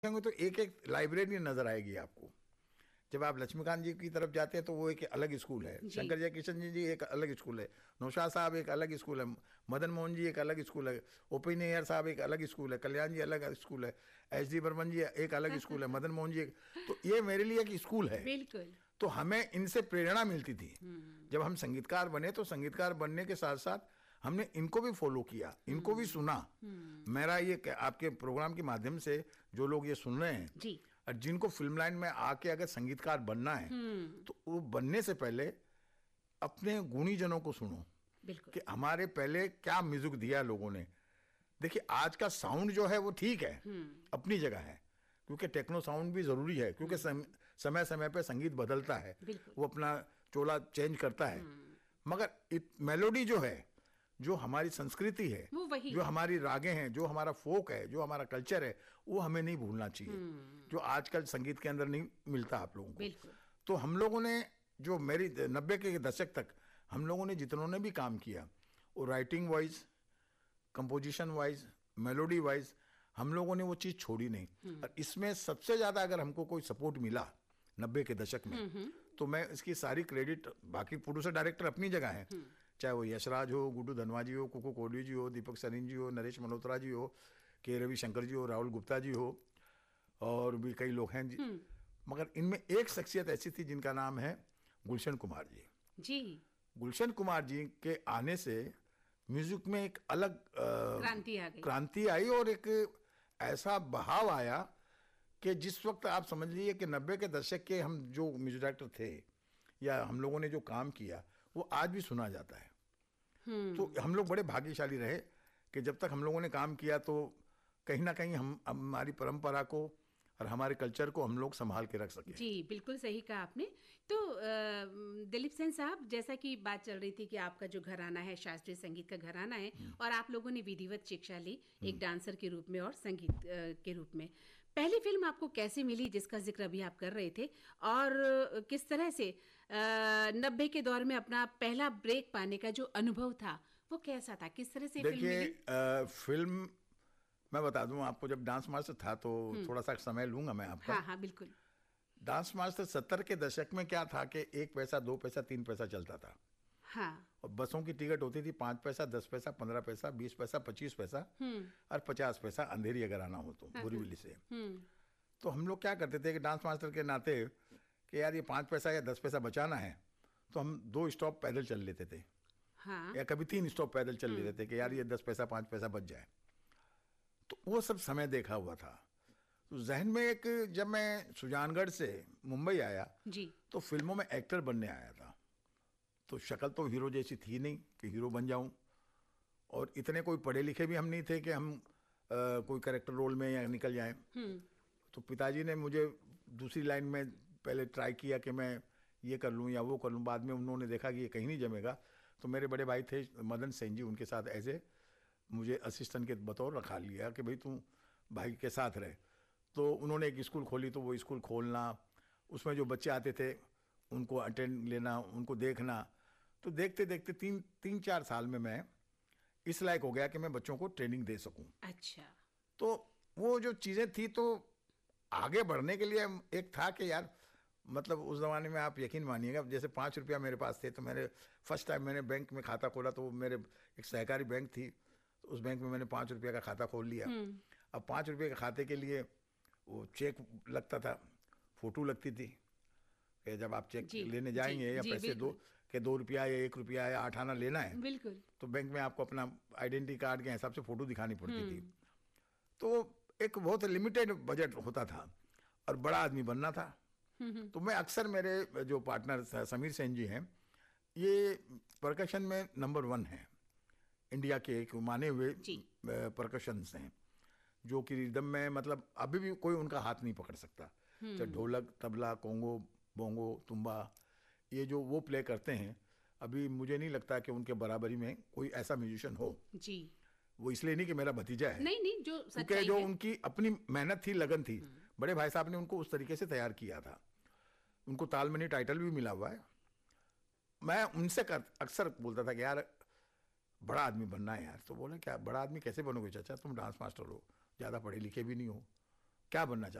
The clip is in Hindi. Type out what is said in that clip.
तो एक एक लाइब्रेरी नजर आएगी आपको। जब आप लक्ष्मीकांत जी की तरफ जाते हैं तो वो एक अलग स्कूल है, शंकर जयकिशन जी एक अलग स्कूल है, नौशाद साहब एक अलग स्कूल है, मदन मोहन जी एक अलग स्कूल है, ओपी नैयर साहब एक अलग स्कूल है, कल्याण जी अलग स्कूल है, एच डी बर्मन जी एक अलग स्कूल है, मदन मोहन जी एक। तो ये मेरे लिए एक स्कूल है। बिल्कुल। तो हमें इनसे प्रेरणा मिलती थी। जब हम संगीतकार बने तो संगीतकार बनने के साथ साथ हमने इनको भी फॉलो किया, इनको भी सुना। मेरा ये आपके प्रोग्राम के माध्यम से जो लोग ये सुन रहे हैं जी। और जिनको फिल्म लाइन में आके अगर संगीतकार बनना है तो वो बनने से पहले अपने गुणीजनों को सुनो बिल्कुल। कि हमारे पहले क्या म्यूजिक दिया लोगों ने। देखिए आज का साउंड जो है वो ठीक है, अपनी जगह है, क्योंकि टेक्नो साउंड भी जरूरी है, क्योंकि समय समय पे संगीत बदलता है, वो अपना चोला चेंज करता है। मगर मेलोडी जो है, जो हमारी संस्कृति है, जो हमारी रागें हैं, जो हमारा फोक है, जो हमारा कल्चर है, वो हमें नहीं भूलना चाहिए, जो आजकल संगीत के अंदर नहीं मिलता आप लोगों को। तो हम लोगों ने जो मेरी 90 के दशक तक हम लोगों ने जितनों ने भी काम किया, वो writing wise, composition wise, melody wise, हम लोगों ने वो चीज छोड़ी नहीं। और इसमें सबसे ज्यादा अगर हमको कोई सपोर्ट मिला 90 के दशक में, तो मैं इसकी सारी क्रेडिट, बाकी प्रोड्यूसर डायरेक्टर अपनी जगह है, चाहे वो यशराज हो, गुड्डू धनवा जी हो, कुकू कोहली जी हो, दीपक सरीन जी हो, नरेश मल्होत्रा जी हो, के रविशंकर जी हो, राहुल गुप्ता जी हो, और भी कई लोग हैं जी। मगर इनमें एक शख्सियत ऐसी थी जिनका नाम है गुलशन कुमार जी। गुलशन कुमार जी के आने से म्यूजिक में एक अलग क्रांति आई और एक ऐसा बहाव आया कि जिस वक्त आप समझ लीजिए कि 90 के दशक के हम जो म्यूजिक डायरेक्टर थे या हम लोगों ने जो काम किया वो आज भी सुना जाता है। तो हम लोग बड़े भाग्यशाली रहे कि जब तक हम लोगों ने काम किया तो कहीं ना कहीं हम हमारी परंपरा को और हमारे कल्चर को हम लोग संभाल के रख सके। जी बिल्कुल सही कहा आपने। तो दिलीप सेन साहब, जैसा कि बात चल रही थी कि आपका जो घराना है शास्त्रीय संगीत का घराना है और आप लोगों ने विधिवत शिक्षा ली एक डांसर के रूप में और संगीत के रूप में, पहली फिल्म आपको कैसे मिली जिसका जिक्र अभी आप कर रहे थे, और किस तरह से 90 के दौर में अपना पहला ब्रेक पाने का जो अनुभव था वो कैसा था, किस तरह से फिल्म मिली? फिल्म मैं बता दूं आपको, जब डांस मास्टर था तो थोड़ा सा समय लूंगा मैं आपका। हाँ हाँ बिल्कुल। डांस मास्टर 70 के दशक में क्या था कि 1 पैसा 2 पैसा 3 पैसा चलता था। हाँ। और बसों की टिकट होती थी 5 पैसा 10 पैसा 15 पैसा 20 पैसा 25 पैसा और 50 पैसा अंधेरी अगर आना हो तो बोरीवली से। तो हम लोग क्या करते थे कि डांस मास्टर के नाते कि यार ये 5 पैसा या 10 पैसा बचाना है, तो हम 2 स्टॉप पैदल चल लेते थे। हाँ। या कभी 3 स्टॉप पैदल चल लेते थे कि यार ये 10 पैसा 5 पैसा बच जाए। तो वो सब समय देखा हुआ था। तो जहन में एक, जब मैं सुजानगढ़ से मुंबई आया जी, तो फिल्मों में एक्टर बनने आया था। तो शक्ल तो हीरो जैसी थी नहीं कि हीरो बन जाऊं, और इतने कोई पढ़े लिखे भी हम नहीं थे कि हम कोई कैरेक्टर रोल में या निकल जाएं। तो पिताजी ने मुझे दूसरी लाइन में पहले ट्राई किया कि मैं ये कर लूं या वो कर लूं। बाद में उन्होंने देखा कि ये कहीं नहीं जमेगा, तो मेरे बड़े भाई थे मदन सेन जी, उनके साथ ऐसे मुझे असिस्टेंट के बतौर रखा लिया कि भाई तू भाई के साथ रहे। तो उन्होंने एक स्कूल खोली, तो वो स्कूल खोलना, उसमें जो बच्चे आते थे उनको अटेंड लेना, उनको देखना। तो देखते देखते 3-4 साल में मैं इस लायक हो गया कि मैं बच्चों को ट्रेनिंग दे सकूं। अच्छा। तो वो जो चीज़ें थी, तो आगे बढ़ने के लिए एक था कि यार, मतलब उस ज़माने में आप यकीन मानिएगा, जैसे 5 रुपया मेरे पास थे, तो मैंने फर्स्ट टाइम मैंने बैंक में खाता खोला, तो मेरे एक सहकारी बैंक थी, तो उस बैंक में मैंने 5 रुपया का खाता खोल लिया। अब 5 रुपये के खाते के लिए वो चेक लगता था, फोटो लगती थी कि जब आप चेक लेने जाएंगे या पैसे 2 रुपया या 1 रुपया या 8 आना लेना है, बिल्कुल, तो बैंक में आपको अपना आइडेंटिटी कार्ड के हिसाब से फोटो दिखानी पड़ती थी। तो एक बहुत लिमिटेड बजट होता था और बड़ा आदमी बनना था। तो मैं अक्सर, मेरे जो पार्टनर समीर सेन जी हैं, ये परकशन में नंबर 1 है, इंडिया के एक माने हुए परकशंस हैं, जो कि रिदम में मतलब अभी भी कोई उनका हाथ नहीं पकड़ सकता। चाहे ढोलक, तबला, कोंगो, बोंगो, तुम्बा, ये जो वो प्ले करते हैं, अभी मुझे नहीं लगता कि उनके बराबरी में कोई ऐसा म्यूजिशियन हो जी। वो इसलिए नहीं कि मेरा भतीजा है, नहीं जो सच्चाई जो उनकी अपनी मेहनत थी, लगन थी, बड़े भाई साहब ने उनको उस तरीके से तैयार किया था। उनको तालमनी टाइटल भी मिला हुआ है। मैं उनसे अक्सर बोलता था कि यार बड़ा आदमी बनना है यार। तो बोले क्या बड़ा आदमी कैसे बनोगे चाचा, तुम डांस मास्टर हो, ज़्यादा पढ़े लिखे भी नहीं हो, क्या बनना